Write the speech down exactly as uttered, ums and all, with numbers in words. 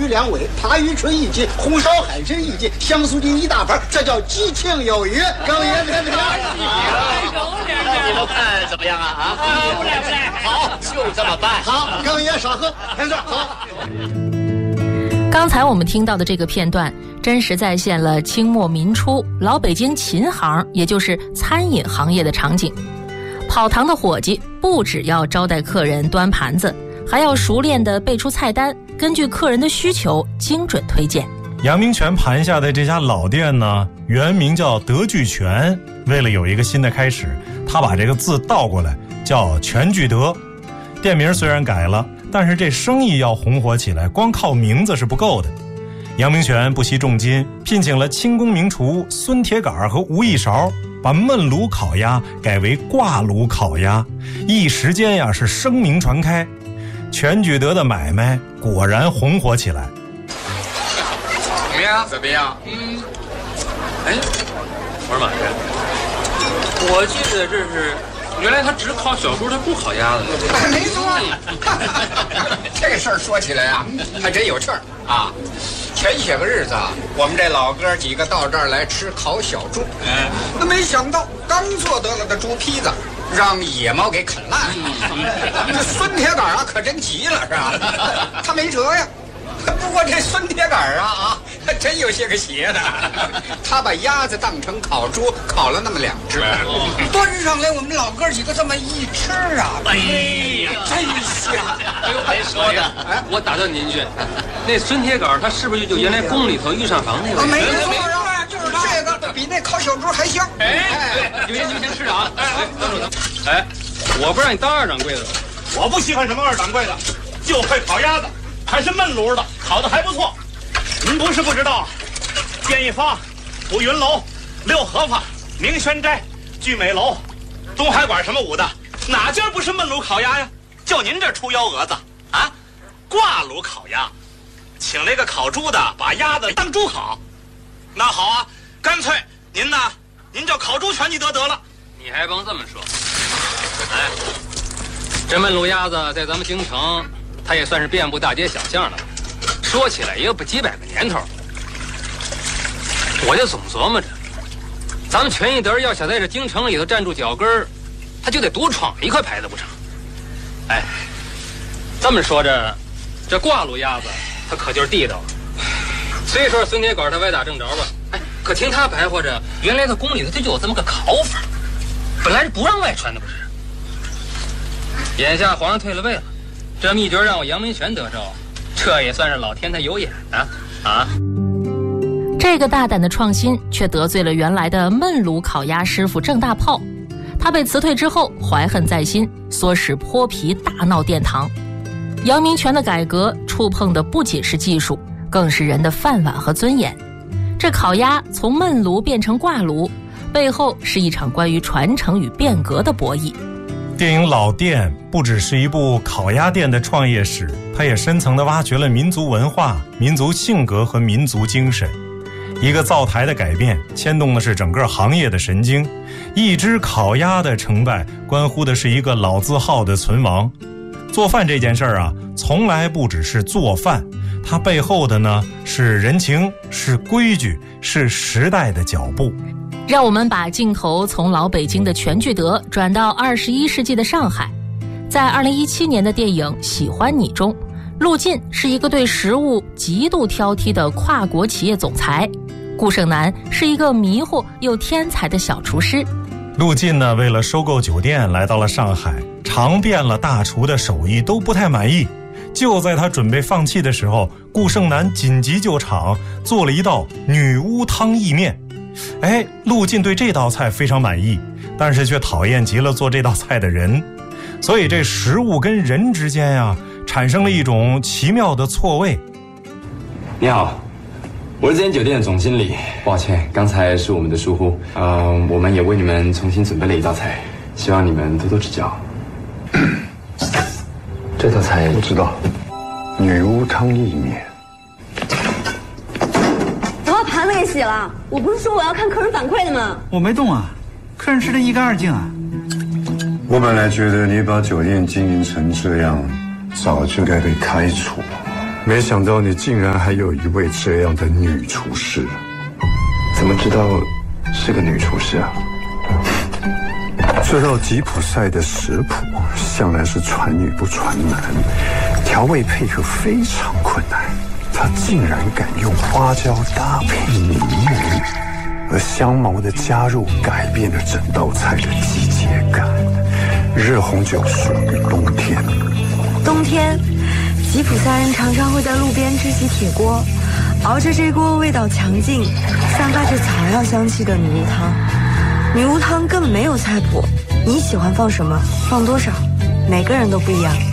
鱼两尾，爬鱼春一斤，红烧海参一斤，香酥鸡一大盘，这叫吉庆有余。各位爷怎么样？ 你们看怎么样啊？啊， 不赖不赖， 好，就这么办。 好，各位爷少喝，开始好。 刚才我们听到的这个片段，真实再现了清末民初老北京琴行，也就是餐饮行业的场景。跑堂的伙计不只要招待客人端盘子，还要熟练地背出菜单，根据客人的需求精准推荐。 阳明泉盘下的这家老店呢，原名叫德聚泉，为了有一个新的开始，他把这个字倒过来叫全聚德。店名虽然改了，但是这生意要红火起来，光靠名字是不够的。阳明泉不惜重金聘请了清宫名厨孙铁杆和吴一勺，把焖炉烤鸭改为挂炉烤鸭，一时间呀是声名传开，全聚德的买卖果然红火起来。 怎么样？怎么样？嗯，哎，我说马爷，我记得这是原来他只烤小猪，他不烤鸭子。 没错，这个事儿说起来啊，还真有趣儿啊。前些个日子啊，我们这老哥几个到这儿来吃烤小猪，嗯，那没想到刚做得了的猪坯子，让野猫给啃烂了。这孙铁杆啊，可真急了，是吧？他没辙呀。不过这孙铁杆啊啊，还真有些个邪的。他把鸭子当成烤猪，烤了那么两只，端上来，我们老哥几个这么一吃啊， 哎呀， 真香！ 哎呦，谁说的？ 哎，我打断您一句，那孙铁杆他是不是就原来宫里头御膳房那个？ 没错啊，就是这个，比那烤小猪还香。 哎，你们先你们先吃着啊！哎，等等等，哎，我不让你当二掌柜的， 我不稀罕什么二掌柜的，就会烤鸭子。还是焖炉的，烤的还不错。您不是不知道，建一坊、五云楼、六合坊、明轩斋、聚美楼、东海馆什么舞的，哪家不是焖炉烤鸭呀？就您这出幺蛾子啊，挂炉烤鸭，请那个烤猪的把鸭子当猪烤。那好啊，干脆您呢，您叫烤猪全聚德得了。 你还甭这么说。哎，这焖炉鸭子在咱们京城，它也算是遍布大街小巷了，说起来也有不几百个年头。我就总琢磨着，咱们全聚德要想在这京城里头站住脚跟儿，他就得独闯一块牌子不成？哎，这么说着，这挂炉鸭子它可就是地道了。虽说孙铁杆他歪打正着吧，哎，可听他白话着，原来他宫里头他就有这么个烤法，本来是不让外传的不是？眼下皇上退了位了，这秘诀让我阳明泉得着，这也算是老天他有眼啊啊！ 这个大胆的创新却得罪了原来的焖炉烤鸭师傅郑大炮，他被辞退之后怀恨在心，唆使泼皮大闹殿堂。阳明泉的改革触碰的不仅是技术，更是人的饭碗和尊严。这烤鸭从焖炉变成挂炉，背后是一场关于传承与变革的博弈。 电影《老店》不只是一部烤鸭店的创业史，它也深层地挖掘了民族文化、民族性格和民族精神。一个灶台的改变牵动的是整个行业的神经，一只烤鸭的成败关乎的是一个老字号的存亡。做饭这件事儿啊，从来不只是做饭，它背后的呢是人情，是规矩，是时代的脚步。 让我们把镜头从老北京的全聚德转到二十一世纪的上海。在二零一七年的电影《喜欢你》中，陆晋是一个对食物极度挑剔的跨国企业总裁，顾胜男是一个迷糊又天才的小厨师。 陆晋呢，为了收购酒店来到了上海，尝遍了大厨的手艺都不太满意。就在他准备放弃的时候，顾胜男紧急救场，做了一道女巫汤意面。哎，陆晋对这道菜非常满意，但是却讨厌极了做这道菜的人，所以这食物跟人之间呀、啊，产生了一种奇妙的错位。 你好，我是这间酒店的总经理，抱歉，刚才是我们的疏忽。呃，我们也为你们重新准备了一道菜，希望你们多多指教。这道菜我知道，女巫汤意面。 我把盘子给洗了，我不是说我要看客人反馈的吗？ 我没动啊，客人吃得一干二净啊。 我本来觉得你把酒店经营成这样，早就该被开除。 没想到你竟然还有一位这样的女厨师。 怎么知道是个女厨师啊？ 这道吉普赛的食谱向来是传女不传男，调味配合非常困难。他竟然敢用花椒搭配泥鱼，而香茅的加入改变了整道菜的季节感。热红酒属于冬天。 冬天，吉普赛人常常会在路边支起铁锅，熬着这锅味道强劲、散发着草药香气的女巫汤。女巫汤根本没有菜谱，你喜欢放什么，放多少，每个人都不一样。